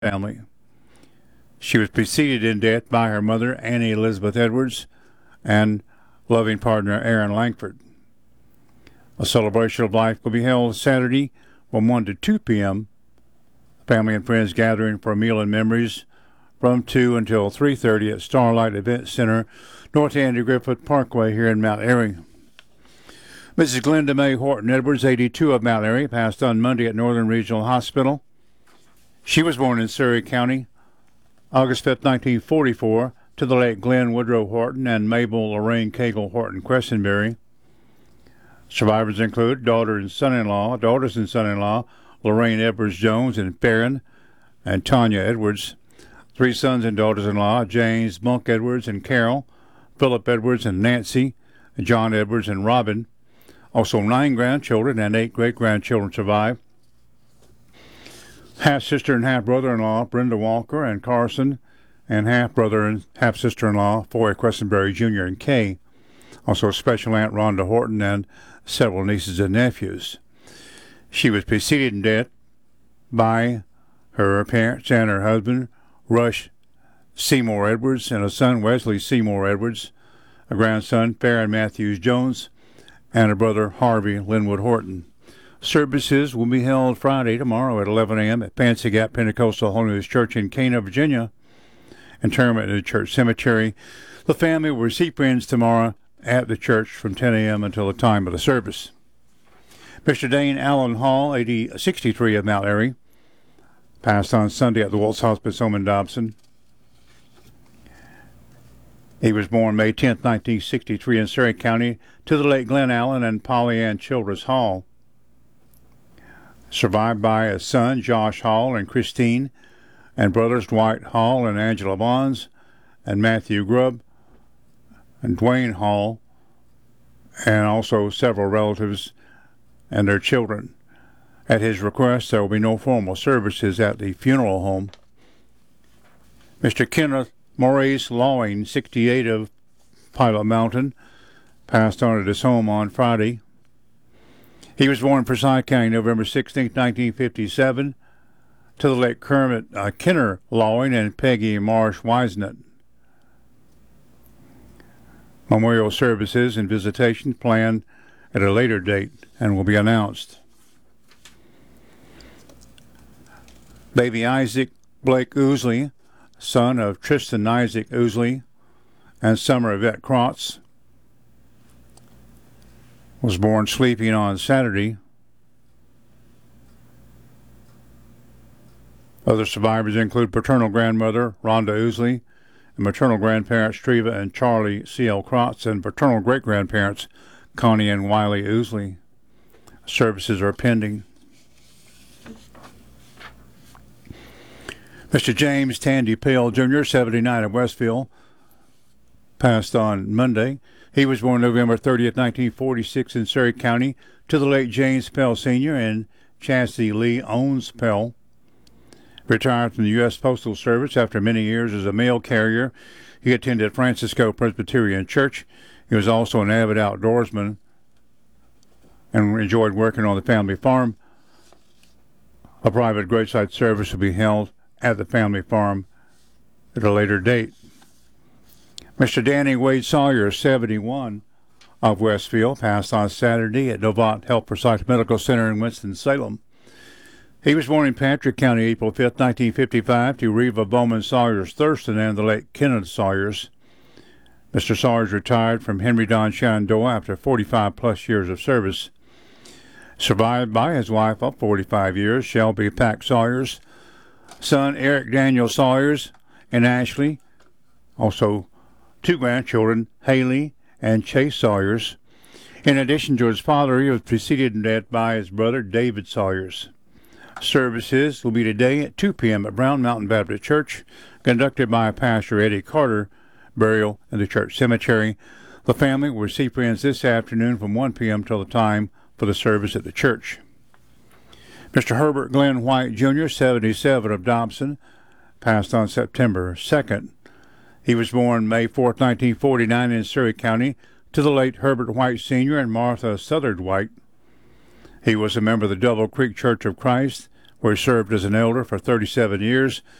family. She was preceded in death by her mother, Annie Elizabeth Edwards, and loving partner, Aaron Langford. A celebration of life will be held Saturday from 1 to 2 p.m. Family and friends gathering for a meal and memories from 2 until 3:30 at Starlight Event Center, North Andy Griffith Parkway here in Mount Airy. Mrs. Glenda Mae Horton Edwards, 82, of Mount Airy, passed on Monday at Northern Regional Hospital. She was born in Surrey County, August 5, 1944, to the late Glenn Woodrow Horton and Mabel Lorraine Cagle Horton Questenberry. Survivors include daughters and son-in-law, Lorraine Edwards Jones and Farron and Tanya Edwards. 3 sons and daughters-in-law, James Monk Edwards and Carol, Philip Edwards and Nancy, John Edwards and Robin. Also 9 grandchildren and 8 great-grandchildren survive. Half-sister and half-brother-in-law, Brenda Walker and Carson, and half-brother and half-sister-in-law, Foy Questenberry Jr. and Kay. Also special aunt Rhonda Horton and several nieces and nephews. She was preceded in death by her parents and her husband, Rush Seymour Edwards, and a son, Wesley Seymour Edwards, a grandson, Farron Matthews Jones, and a brother, Harvey Linwood Horton. Services will be held Friday, tomorrow at 11 a.m. at Fancy Gap Pentecostal Holiness Church in Cana, Virginia. Interment in the church cemetery. The family will receive friends tomorrow at the church from 10 a.m. until the time of the service. Mr. Dane Allen Hall, 63, of Mount Airy, passed on Sunday at the Waltz Hospice home in Dobson. He was born May 10, 1963, in Surrey County, to the late Glenn Allen and Polly Ann Childress Hall. Survived by a son, Josh Hall and Christine, and brothers Dwight Hall and Angela Bonds, and Matthew Grubb, and Dwayne Hall, and also several relatives and their children. At his request, there will be no formal services at the funeral home. Mr. Kenneth Maurice Lawing, 68, of Pilot Mountain, passed on at his home on Friday. He was born in Forsyth County, November 16, 1957, to the late Kermit Kenner Lawing and Peggy Marsh Wisnett. Memorial services and visitations planned at a later date and will be announced. Baby Isaac Blake Ousley, son of Tristan Isaac Ousley and Summer Yvette Krotz, was born sleeping on Saturday. Other survivors include paternal grandmother Rhonda Ousley and maternal grandparents Treva and Charlie C.L. Krotz and paternal great-grandparents Connie and Wiley Ousley. Services are pending. Mr. James Tandy Pale Jr., 79, of Westville, passed on Monday. He was born November 30th, 1946, in Surrey County, to the late James Pell Sr. and Chastity Lee Owens Pell. Retired from the U.S. Postal Service after many years as a mail carrier, he attended Francisco Presbyterian Church. He was also an avid outdoorsman and enjoyed working on the family farm. A private graveside service will be held at the family farm at a later date. Mr. Danny Wade Sawyer, 71, of Westfield, passed on Saturday at Novant Health Forsyth Medical Center in Winston-Salem. He was born in Patrick County, April 5, 1955, to Reva Bowman Sawyers Thurston and the late Kenneth Sawyers. Mr. Sawyers retired from Henry Don Shenandoah after 45-plus years of service. Survived by his wife of 45 years, Shelby Pack Sawyers, son Eric Daniel Sawyers and Ashley, also 2 grandchildren, Haley and Chase Sawyers. In addition to his father, he was preceded in death by his brother David Sawyers. Services will be today at 2 p.m. at Brown Mountain Baptist Church, conducted by Pastor Eddie Carter. Burial in the church cemetery. The family will receive friends this afternoon from 1 p.m. till the time for the service at the church. Mr. Herbert Glenn White, Jr., 77, of Dobson, passed on September 2nd. He was born May 4, 1949, in Surrey County, to the late Herbert White, Sr. and Martha Southard White. He was a member of the Double Creek Church of Christ, where he served as an elder for 37 years.